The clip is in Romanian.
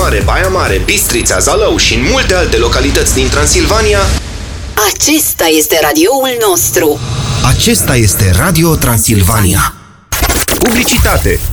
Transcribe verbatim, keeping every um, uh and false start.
Mare, Baia Mare, Bistrița, Zalău și în multe alte localități din Transilvania, acesta este radioul nostru. Acesta este Radio Transilvania. publicitate.